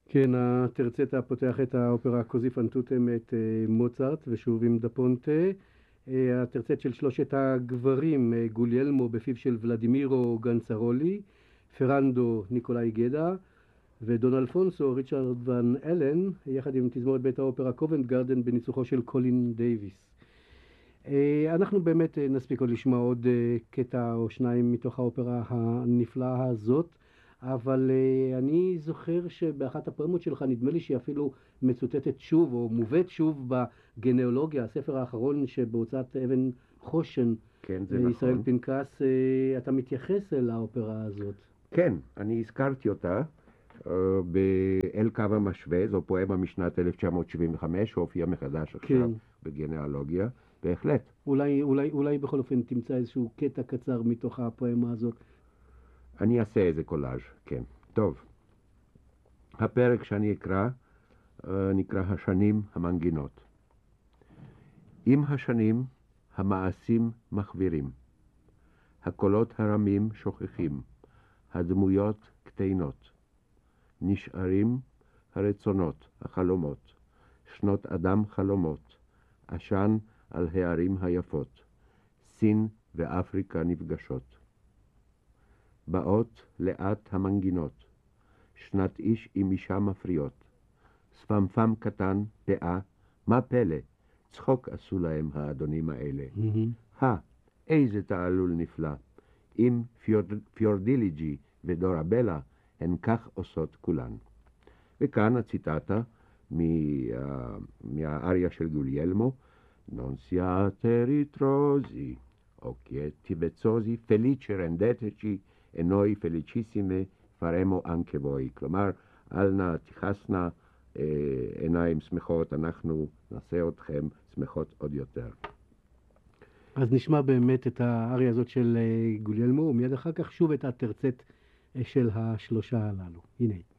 כן, התרצת פותח את האופרה קוזי פן טוטם את מוצרט ושוב עם דה פונטה. התרצת של שלושת הגברים, גוליאלמו בפיו של ולדימירו גנצרולי, פרנדו ניקולאי גדה ודון אלפונסו ריצ'רד ון אלן, יחד עם תזמורת בית האופרה קובנט גרדן בניצוחו של קולין דייביס. אנחנו באמת נספיק עוד לשמוע עוד קטע או שניים מתוך האופרה הנפלאה הזאת, אבל אני זוכר שבאחת הפואמות שלך נדמה לי שהיא אפילו מצוטטת שוב או מובאת שוב בגנאולוגיה, הספר האחרון שבהוצאת אבן חושן, כן, זה ישראל נכון. פנקס, אתה מתייחס אל האופרה הזאת. כן, אני הזכרתי אותה באל קו המשווה, זו פואמה משנת 1975, שהופיעה מחדש עכשיו בגנאולוגיה, בהחלט. אולי בכל אופן תמצא איזשהו קטע קצר מתוך הפואמה הזאת. אני אעשה איזה קולאז', כן. טוב. הפרק שאני אקרא נקרא השנים המנגינות. עם השנים המעשים מחבירים, הקולות הרמים שוכחים, הדמויות קטנות, נשארים הרצונות, החלומות, שנות אדם חלומות, עשן על הערים היפות, סין ואפריקה נפגשות. באות לאט המנגינות, שנת איש עם אישה מפריעות, ספמפם קטן, פאה, מה פלא, צחוק עשו להם האדונים האלה. איזה תעלול נפלא, אם פיורדיליג'י ודורבלה הן כך עושות כולן. וכאן הציטטה מהאריה של גוליאלמו, נונסיאטה ריטרוזי, אוקייטי וצוזי, פליצ'ה רנדטצ'י, אנוי פליצ'יסימה, פרמו אנקה בוי. כלומר, אל נא תיחסנה עיניים שמחות, אנחנו נעשה אתכם שמחות עוד יותר. אז נשמע באמת את האריה הזאת של גוליאלמו, ומיד אחר כך שוב את התרצת של השלושה הללו. הנה.